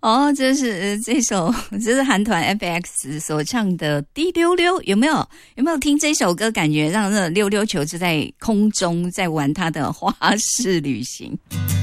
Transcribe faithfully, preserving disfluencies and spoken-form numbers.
哦，这是、呃、这首这是韩团 F X 所唱的《滴溜溜》，有没有？有没有听这首歌？感觉让那溜溜球就在空中在玩它的花式旅行。